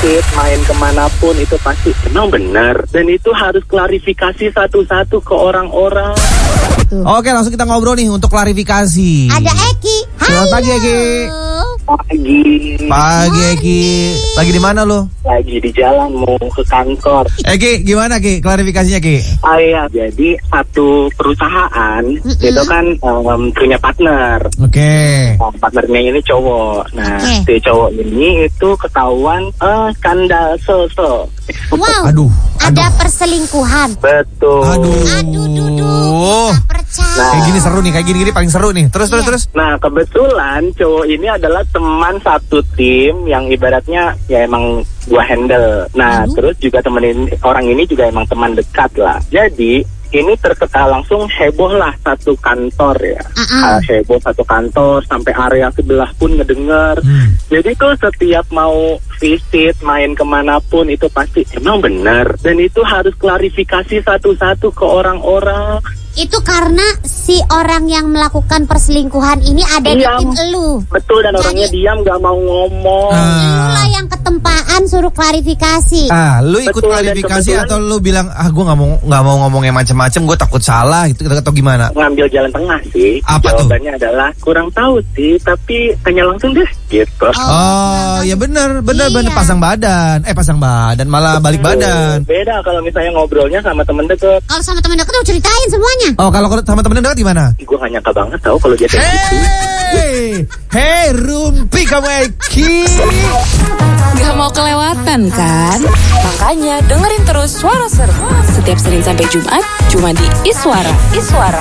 visit, main kemanapun itu pasti emang benar. Dan itu harus klarifikasi satu-satu ke orang-orang. Oke, langsung kita ngobrol nih untuk klarifikasi. Ada Eki. Selamat pagi, Eki. Pagi, Eki. Lagi di mana lo? Lagi di jalan mau ke kantor. Eki, gimana Ki? Klarifikasinya Ki? Iya, jadi satu perusahaan itu kan punya partner. Oke. Partnernya ini cowok. Nah, si cowok ini itu ketahuan skandal so-so. Wow. Aduh. Ada perselingkuhan. Betul. Aduh, tak percaya. Nah, kayak gini seru nih, kayak gini paling seru nih. Terus. Nah, kebetulan cowok ini adalah teman satu tim yang ibaratnya ya emang gua handle. Nah, terus juga temenin orang ini juga emang teman dekat lah. Jadi ini langsung heboh lah satu kantor ya. Heboh satu kantor sampai area sebelah pun ngedengar. Jadi tuh setiap mau visit, main kemanapun itu pasti emang benar. Dan itu harus klarifikasi satu-satu ke orang-orang. Itu karena si orang yang melakukan perselingkuhan ini ada di tim elu. Betul, dan orangnya diam gak mau ngomong. Lu lah yang ketempaan suruh klarifikasi. Lu ikut klarifikasi atau lu bilang gue nggak mau ngomong yang macam-macam, gue takut salah gitu atau gimana? Ngambil jalan tengah sih. Apa jawabannya adalah kurang tahu sih, tapi tanya langsung deh gitu. Ya bener pasang badan malah balik badan. Beda kalau misalnya ngobrolnya sama temen deket. Kalau sama temen deket lu ceritain semuanya. Oh, kalau sama temen dekat gimana? Gue gak nyangka banget tau kalau dia kayak gitu. Hey, Rumpi kamu Eki. Gak mau kelewatan kan? Makanya dengerin terus Suara Seru setiap Senin sampai Jumat cuma di Iswara.